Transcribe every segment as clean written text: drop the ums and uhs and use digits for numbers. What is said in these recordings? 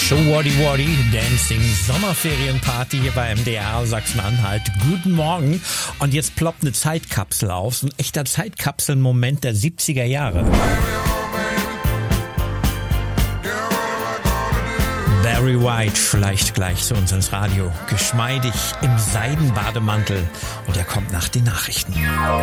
Show Waddy Waddy, Dancing Sommerferienparty hier bei MDR Sachsen-Anhalt. Guten Morgen. Und jetzt ploppt eine Zeitkapsel auf, so ein echter Zeitkapselmoment der 70er Jahre. Barry White vielleicht gleich zu uns ins Radio. Geschmeidig im Seidenbademantel. Und er kommt nach den Nachrichten.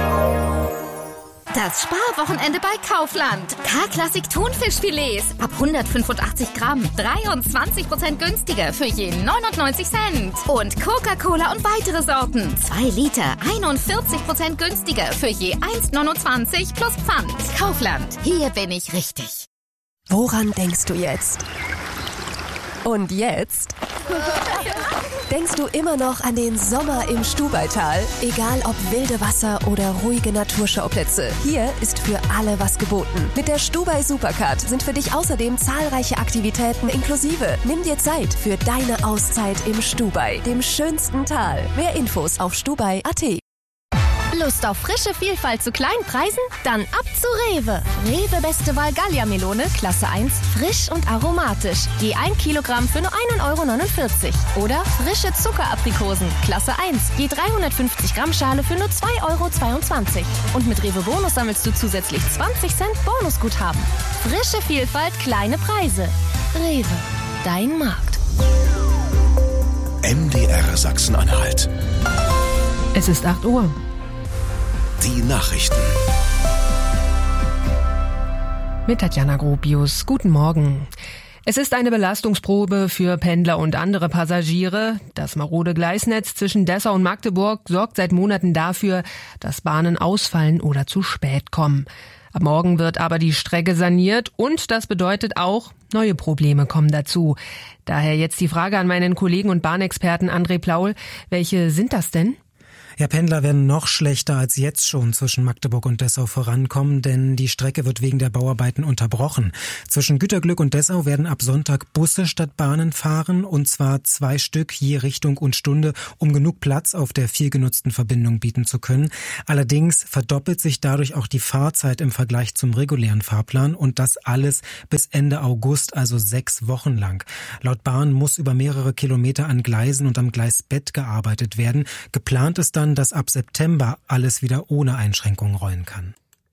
Das Sparwochenende bei Kaufland. K-Klassik Thunfischfilets ab 185 Gramm. 23% günstiger für je 99 Cent. Und Coca-Cola und weitere Sorten. 2 Liter, 41% günstiger für je 1,29 plus Pfand. Kaufland, hier bin ich richtig. Woran denkst du jetzt? Und jetzt? Denkst du immer noch an den Sommer im Stubaital? Egal ob wilde Wasser oder ruhige Naturschauplätze, hier ist für alle was geboten. Mit der Stubai Supercard sind für dich außerdem zahlreiche Aktivitäten inklusive. Nimm dir Zeit für deine Auszeit im Stubai, dem schönsten Tal. Mehr Infos auf stubai.at. Lust auf frische Vielfalt zu kleinen Preisen? Dann ab zu Rewe. Rewe Beste Wahl Gallia-Melone, Klasse 1, frisch und aromatisch. Je 1 Kilogramm für nur 1,49 €. Oder frische Zuckeraprikosen, Klasse 1, je 350 Gramm Schale für nur 2,22 €. Und mit Rewe Bonus sammelst du zusätzlich 20 Cent Bonusguthaben. Frische Vielfalt, kleine Preise. Rewe, dein Markt. MDR Sachsen-Anhalt. Es ist 8 Uhr. Die Nachrichten. Mit Tatjana Gropius. Guten Morgen. Es ist eine Belastungsprobe für Pendler und andere Passagiere. Das marode Gleisnetz zwischen Dessau und Magdeburg sorgt seit Monaten dafür, dass Bahnen ausfallen oder zu spät kommen. Ab morgen wird aber die Strecke saniert und das bedeutet auch, neue Probleme kommen dazu. Daher jetzt die Frage an meinen Kollegen und Bahnexperten André Plaul. Welche sind das denn? Ja, Pendler werden noch schlechter als jetzt schon zwischen Magdeburg und Dessau vorankommen, denn die Strecke wird wegen der Bauarbeiten unterbrochen. Zwischen Güterglück und Dessau werden ab Sonntag Busse statt Bahnen fahren, und zwar 2 Stück je Richtung und Stunde, um genug Platz auf der viel genutzten Verbindung bieten zu können. Allerdings verdoppelt sich dadurch auch die Fahrzeit im Vergleich zum regulären Fahrplan, und das alles bis Ende August, also 6 Wochen lang. Laut Bahn muss über mehrere Kilometer an Gleisen und am Gleisbett gearbeitet werden. Geplant ist dann, dass ab September alles wieder ohne Einschränkungen rollen kann.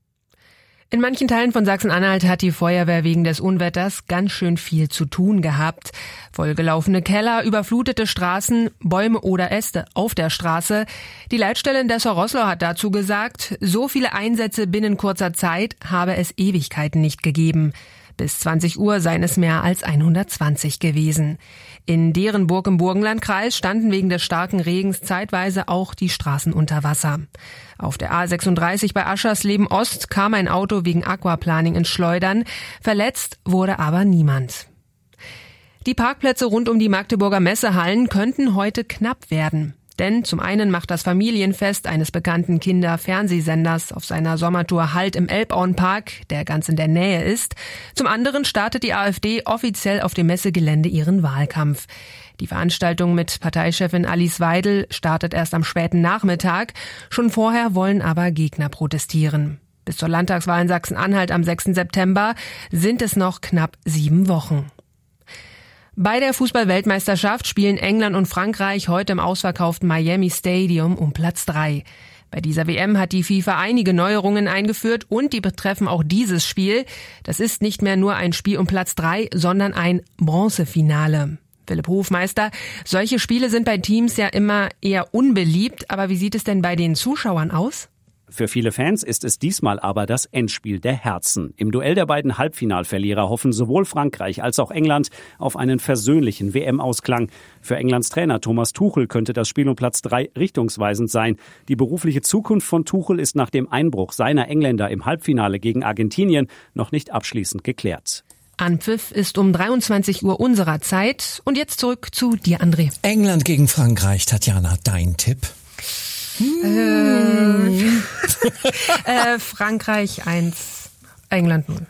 In manchen Teilen von Sachsen-Anhalt hat die Feuerwehr wegen des Unwetters ganz schön viel zu tun gehabt. Vollgelaufene Keller, überflutete Straßen, Bäume oder Äste auf der Straße. Die Leitstelle in Dessau-Roßlau hat dazu gesagt, so viele Einsätze binnen kurzer Zeit habe es Ewigkeiten nicht gegeben. Bis 20 Uhr seien es mehr als 120 gewesen. In Derenburg im Burgenlandkreis standen wegen des starken Regens zeitweise auch die Straßen unter Wasser. Auf der A36 bei Aschersleben Ost kam ein Auto wegen Aquaplaning ins Schleudern. Verletzt wurde aber niemand. Die Parkplätze rund um die Magdeburger Messehallen könnten heute knapp werden. Denn zum einen macht das Familienfest eines bekannten Kinder-Fernsehsenders auf seiner Sommertour Halt im Elbauenpark, der ganz in der Nähe ist. Zum anderen startet die AfD offiziell auf dem Messegelände ihren Wahlkampf. Die Veranstaltung mit Parteichefin Alice Weidel startet erst am späten Nachmittag. Schon vorher wollen aber Gegner protestieren. Bis zur Landtagswahl in Sachsen-Anhalt am 6. September sind es noch knapp 7 Wochen. Bei der Fußball-Weltmeisterschaft spielen England und Frankreich heute im ausverkauften Miami Stadium um Platz 3. Bei dieser WM hat die FIFA einige Neuerungen eingeführt und die betreffen auch dieses Spiel. Das ist nicht mehr nur ein Spiel um Platz 3, sondern ein Bronzefinale. Philipp Hofmeister, solche Spiele sind bei Teams ja immer eher unbeliebt, aber wie sieht es denn bei den Zuschauern aus? Für viele Fans ist es diesmal aber das Endspiel der Herzen. Im Duell der beiden Halbfinalverlierer hoffen sowohl Frankreich als auch England auf einen versöhnlichen WM-Ausklang. Für Englands Trainer Thomas Tuchel könnte das Spiel um Platz 3 richtungsweisend sein. Die berufliche Zukunft von Tuchel ist nach dem Einbruch seiner Engländer im Halbfinale gegen Argentinien noch nicht abschließend geklärt. Anpfiff ist um 23 Uhr unserer Zeit. Und jetzt zurück zu dir, André. England gegen Frankreich. Tatjana, dein Tipp? Frankreich 1, England 0.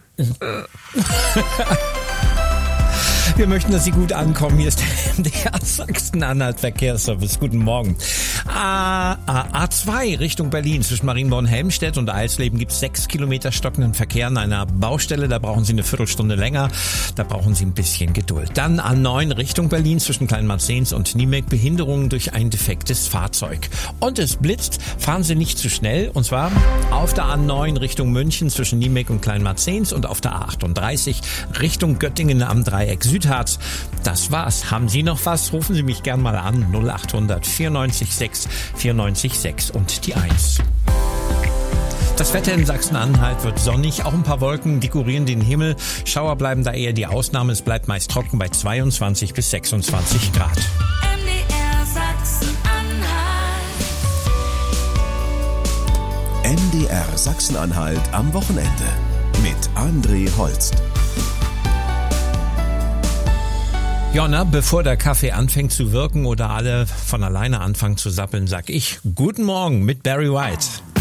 Wir möchten, dass Sie gut ankommen. Hier ist der MDR Sachsen-Anhalt Verkehrsservice. Guten Morgen. A2 Richtung Berlin zwischen Marienborn-Helmstedt und Eisleben gibt es 6 Kilometer stockenden Verkehr an einer Baustelle. Da brauchen Sie eine Viertelstunde länger. Da brauchen Sie ein bisschen Geduld. Dann A9 Richtung Berlin zwischen Kleinmarzens und Niemek. Behinderungen durch ein defektes Fahrzeug. Und es blitzt. Fahren Sie nicht zu schnell. Und zwar auf der A9 Richtung München zwischen Niemek und Kleinmarzens und auf der A38 Richtung Göttingen am Dreieck Südharz. Das war's. Haben Sie noch was? Rufen Sie mich gern mal an. 0800 94 6 94 6 und die 1. Das Wetter in Sachsen-Anhalt wird sonnig, auch ein paar Wolken dekorieren den Himmel. Schauer bleiben da eher die Ausnahme, es bleibt meist trocken bei 22 bis 26 Grad. MDR Sachsen-Anhalt. MDR Sachsen-Anhalt am Wochenende mit André Holst. Jonna, bevor der Kaffee anfängt zu wirken oder alle von alleine anfangen zu sappeln, sag ich Guten Morgen mit Barry White.